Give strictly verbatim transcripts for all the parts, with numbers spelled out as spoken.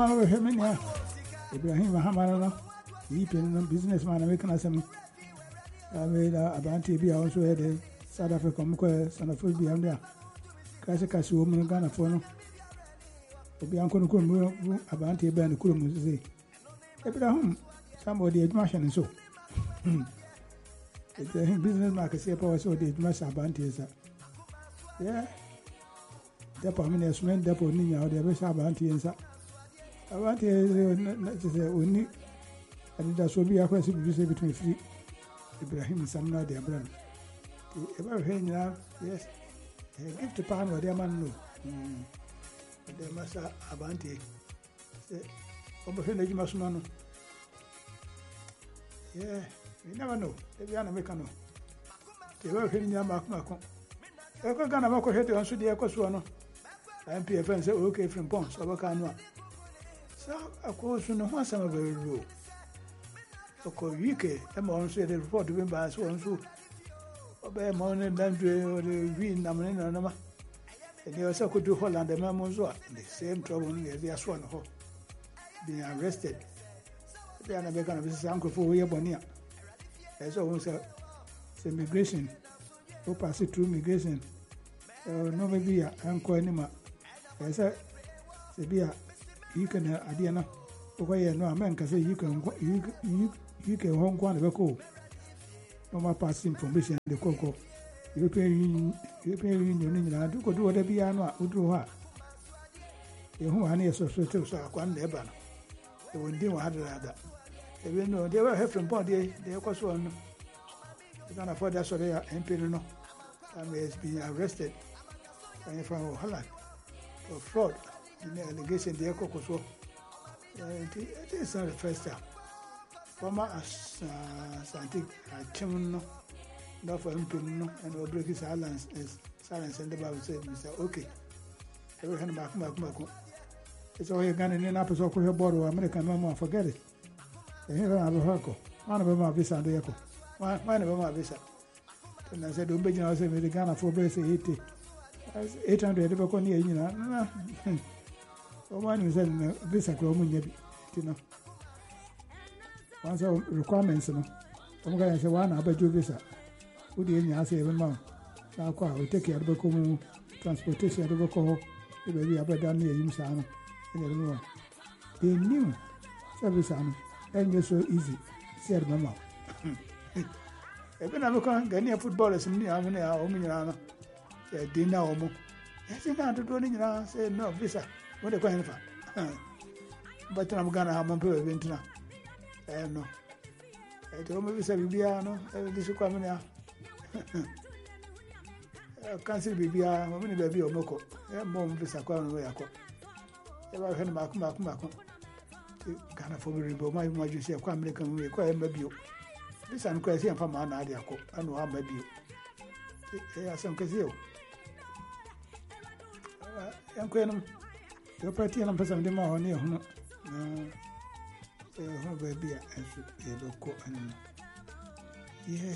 Hello, Hemenia. Ibrahim Mahamana, Eaton businessman, American Assembly. I made a bounty be also had a South African son of food beyond there. Casacas woman Ghana for be uncle a bounty band Kurum. Abraham, somebody at Martian and so. It's a business market, say, so did Master Bounty. Yeah, the permanent men depot Nina, the best bounty and so. I want to say, only and that's what we are going to be between free Ibrahim Samna, their brand. Ever heard now? Yes, give the pound where their man know. The master Abanti say, over here, you must know. Yeah, you never know. They are American. They were hearing your mark. I'm going to walk ahead to answer the Equasuano. I'm P F and say, okay, from Pons, or Canua. So, of course, you know what's some of the rule. So, U K, I'm on say the report to be by so and so. Obey money, Landry, or the green Naman, and they also could do Holland, the Mamozoa, the same trouble as the Aswan Hall, being arrested. They are not going to visit Uncle for Yabonia. As always, immigration, who pass it through immigration. No, maybe Uncle Anima. As I say, you can idea no okay no man can say you can you you you can home go and go no more pass information the cocoa European European Union na do go do whatever be no udu ha e hu ani so so so akwan na eba no e wondi wa hadada e be no they were from board they they go so no they can afford that so they are M P no and has been arrested and from Holland for fraud. In the allegation, the Echo was it is not the first time. Former as scientific Chimno, not for him, and will break his silence as silence, and the Bible said, Mister Okay. Every hand back, back, back. It's all you're going to end up as a career board or American mama, forget it. And here I have a hurkle. One of them are visa and the Echo. One of them are visa. And I said, don't be generous with the Ghana for base eighty. eight hundred ever con you know. One is a visa grown, you know. Once our requirements, you know. I'm going to say one about your visa. Who did you say every month? Now, we take care of the transportation of the call. It will be about done near you, son. They knew service, and you're so easy, said Mamma. I've been a Ghanaian footballers in the army, Ominiana. Dinner or more. I think I'm doing it. I say no visa. What are you going for? But I'm going to have my poor winter. I know. I told me visa Bibiano, this is coming out. I can't see Bibia, many baby or Moko. I'm more visa going away. If I had Mark Mark Mark, Ghana for me, but my majesty of Quam Lincoln will require maybe you. This I'm crazy and from an idea. I know how maybe you. There are some cases. I'm going to party and I'm passing them on here. No, baby, I should go and yeah,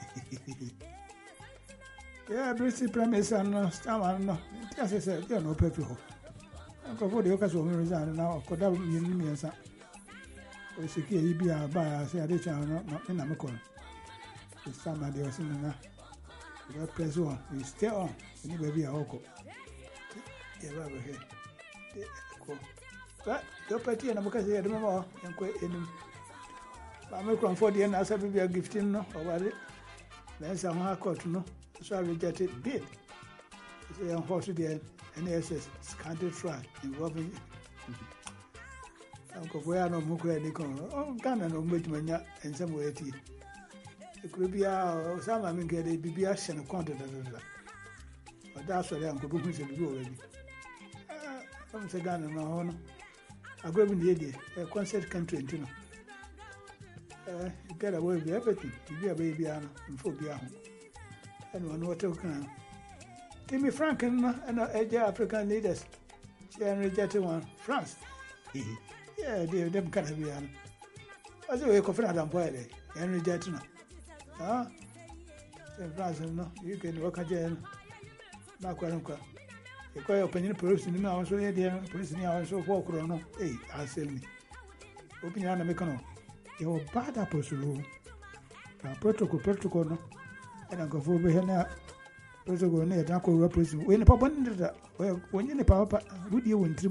yeah, British premise and Stammer. No, as I said, you're no people. I'm going for the occasion of resign now. Could have been me as a secure be a buyer, say, I did not in American. Somebody was in the press on, we stay on, and you be a hoko. Yeah, over here. But your party and I'm going to say, I don't know, and quite in American for the end, I said, we are gifting no over it. Then some hard court no, so I rejected bid. Say, I'm forced to the N S S scandal trial involving. Uncle, where no more credit. Oh, Ghana no Mutmania and some way. It could be our some I mean, get a B B S and a content. But that's what I'm going to do already. I'm saying, no, no. I go in the idea, a concert country, you know. You get away with everything. You be a baby and phobia. And one water can. Give me Frank and African leaders. She rejected one. France. Yeah, they them kind of be. As a way of Adam Boyle, and rejected no. Huh? France, no, you can work again. Back where I'm because opinion police ni na so ye de police ni awon so for kro no eh asem ni opinion na me kan you bad apostle ka protocol protocol no and go for be na protocol na ya ko ro police we ni papa ni da we ni papa rudi e wontrim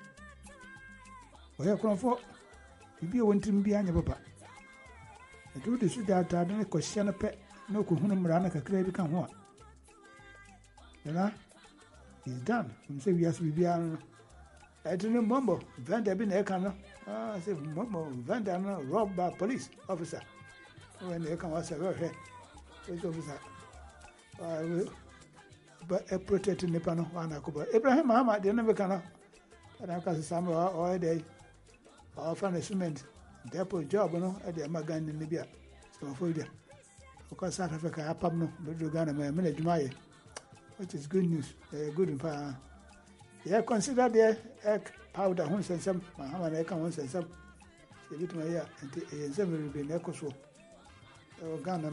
we ko for bi e wontrim bi anya papa e do de su da ta de ko hye na pe na ko hunu mra na kakra bi kan ho a na is done we say we has to be an I don't remember vendor bi na e kan no ah say mama vendor no robbed by police officer when they come was a very police officer uh but a protecting the panel one akoba Abraham Muhammad they never can na ka sam or dey or find a cement depot job no e dey magan ni bia so for there because South Africa apam no do Ghana me me adwuma ye which is good news uh, good in fact yeah consider the egg powder hun sensem Muhammad e kan hun sensem e bitu ya enti e ensem be na ekoso Ghana